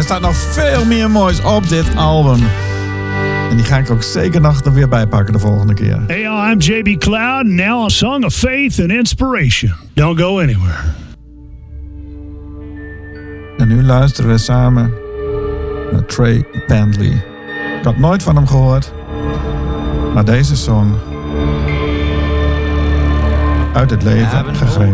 staat nog veel meer moois op dit album. En die ga ik ook zeker nog er weer bij pakken de volgende keer. Hey, I'm J.B. Cloud, and now a song of faith and inspiration. Don't go anywhere. En nu luisteren we samen naar Trey Bentley. Ik had nooit van hem gehoord. Maar deze song uit het leven gegrepen.